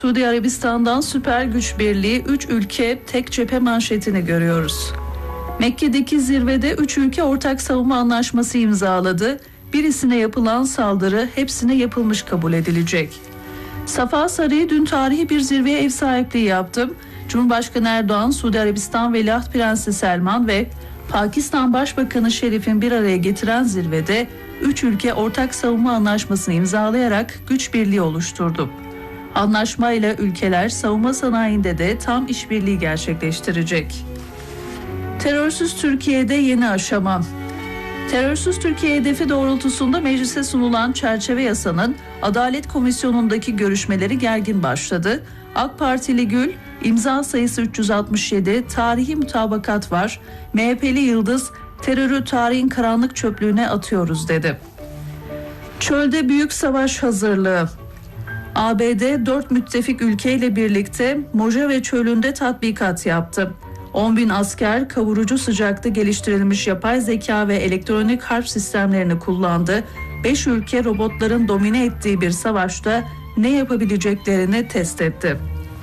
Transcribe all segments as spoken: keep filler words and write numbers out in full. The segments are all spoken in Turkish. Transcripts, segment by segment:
Suudi Arabistan'dan süper güç birliği üç ülke tek cephe manşetini görüyoruz. Mekke'deki zirvede üç ülke ortak savunma anlaşması imzaladı. Birisine yapılan saldırı hepsine yapılmış kabul edilecek. Safa Sarayı dün tarihi bir zirveye ev sahipliği yaptı. Cumhurbaşkanı Erdoğan, Suudi Arabistan Veliaht Prensi Selman ve Pakistan Başbakanı Şerif'in bir araya getiren zirvede üç ülke ortak savunma anlaşmasını imzalayarak güç birliği oluşturdu. Anlaşmayla ülkeler savunma sanayinde de tam işbirliği gerçekleştirecek. Terörsüz Türkiye'de yeni aşama. Terörsüz Türkiye hedefi doğrultusunda meclise sunulan çerçeve yasanın Adalet Komisyonu'ndaki görüşmeleri gergin başladı. AK Partili Gül, imza sayısı üç yüz altmış yedi, tarihi mutabakat var. M H P'li Yıldız, terörü tarihin karanlık çöplüğüne atıyoruz dedi. Çölde büyük savaş hazırlığı. A B D dört müttefik ülkeyle birlikte Mojave çölünde tatbikat yaptı. on bin asker kavurucu sıcakta geliştirilmiş yapay zeka ve elektronik harp sistemlerini kullandı. beş ülke robotların domine ettiği bir savaşta ne yapabileceklerini test etti.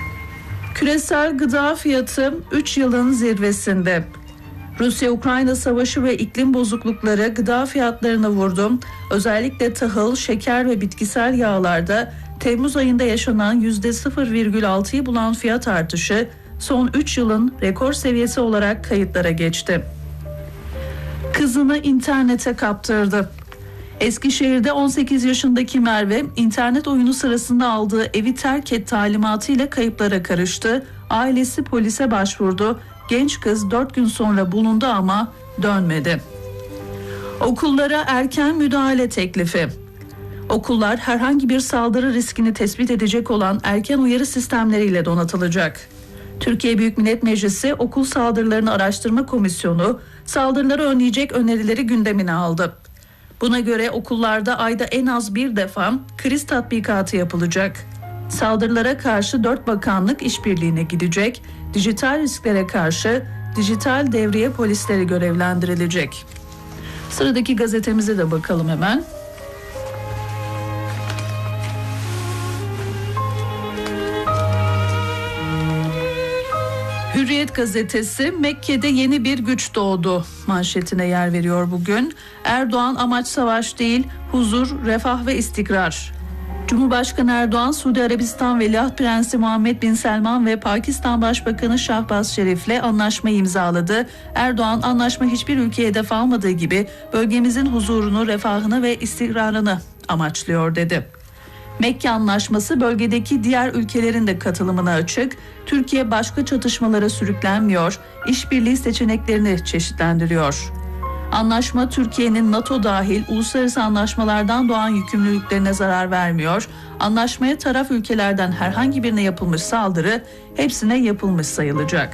Küresel gıda fiyatı üç yılın zirvesinde. Rusya-Ukrayna savaşı ve iklim bozuklukları gıda fiyatlarına vurdu. Özellikle tahıl, şeker ve bitkisel yağlarda Temmuz ayında yaşanan yüzde sıfır virgül altıyı bulan fiyat artışı son üç yılın rekor seviyesi olarak kayıtlara geçti. Kızını internete kaptırdı. Eskişehir'de on sekiz yaşındaki Merve, internet oyunu sırasında aldığı evi terk et talimatıyla kayıplara karıştı. Ailesi polise başvurdu. Genç kız dört gün sonra bulundu ama dönmedi. Okullara erken müdahale teklifi. Okullar herhangi bir saldırı riskini tespit edecek olan erken uyarı sistemleriyle donatılacak. Türkiye Büyük Millet Meclisi Okul Saldırılarını Araştırma Komisyonu saldırıları önleyecek önerileri gündemine aldı. Buna göre okullarda ayda en az bir defa kriz tatbikatı yapılacak. Saldırılara karşı dört bakanlık işbirliğine gidecek. Dijital risklere karşı dijital devriye polisleri görevlendirilecek. Sıradaki gazetemize de bakalım hemen. Hürriyet gazetesi Mekke'de yeni bir güç doğdu manşetine yer veriyor bugün. Erdoğan amaç savaş değil, huzur, refah ve istikrar. Cumhurbaşkanı Erdoğan, Suudi Arabistan Veliaht Prensi Muhammed Bin Selman ve Pakistan Başbakanı Şahbaz Şerif'le anlaşmayı imzaladı. Erdoğan, anlaşma hiçbir ülkeye hedef almadığı gibi bölgemizin huzurunu, refahını ve istikrarını amaçlıyor dedi. Mekke Anlaşması bölgedeki diğer ülkelerin de katılımına açık. Türkiye başka çatışmalara sürüklenmiyor, işbirliği seçeneklerini çeşitlendiriyor. Anlaşma Türkiye'nin NATO dahil uluslararası anlaşmalardan doğan yükümlülüklerine zarar vermiyor. Anlaşmaya taraf ülkelerden herhangi birine yapılmış saldırı hepsine yapılmış sayılacak.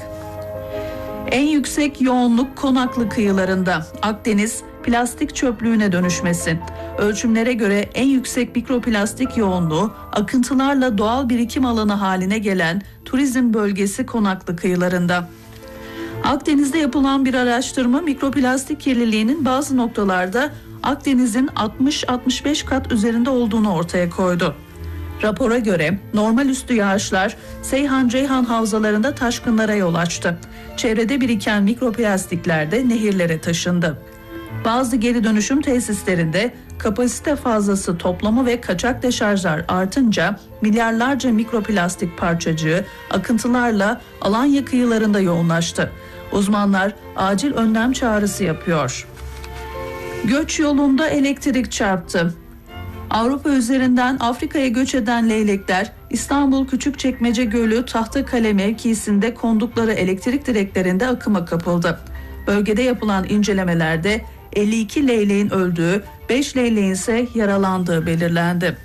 En yüksek yoğunluk Konaklı kıyılarında. Akdeniz plastik çöplüğüne dönüşmesi. Ölçümlere göre en yüksek mikroplastik yoğunluğu akıntılarla doğal birikim alanı haline gelen turizm bölgesi Konaklı kıyılarında. Akdeniz'de yapılan bir araştırma mikroplastik kirliliğinin bazı noktalarda Akdeniz'in altmış altmış beş kat üzerinde olduğunu ortaya koydu. Rapora göre normal üstü yağışlar Seyhan-Ceyhan havzalarında taşkınlara yol açtı. Çevrede biriken mikroplastikler de nehirlere taşındı. Bazı geri dönüşüm tesislerinde kapasite fazlası toplama ve kaçak deşarjlar artınca milyarlarca mikroplastik parçacığı akıntılarla Alanya kıyılarında yoğunlaştı. Uzmanlar acil önlem çağrısı yapıyor. Göç yolunda elektrik çarptı. Avrupa üzerinden Afrika'ya göç eden leylekler İstanbul Küçükçekmece Gölü Tahtakale mevkisinde kondukları elektrik direklerinde akıma kapıldı. Bölgede yapılan incelemelerde elli iki leyleğin öldüğü, beş leyleğin ise yaralandığı belirlendi.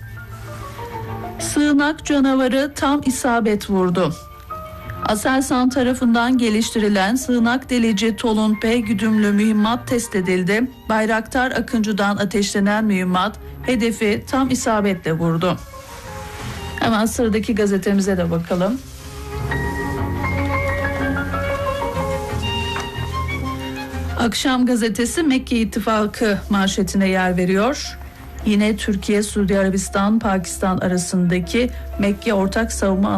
Sığınak canavarı tam isabet vurdu. Aselsan tarafından geliştirilen sığınak delici Tolun P güdümlü mühimmat test edildi. Bayraktar Akıncı'dan ateşlenen mühimmat hedefi tam isabetle vurdu. Hemen sıradaki gazetemize de bakalım. Akşam gazetesi Mekke İttifakı manşetine yer veriyor. Yine Türkiye, Suudi Arabistan, Pakistan arasındaki Mekke Ortak Savunma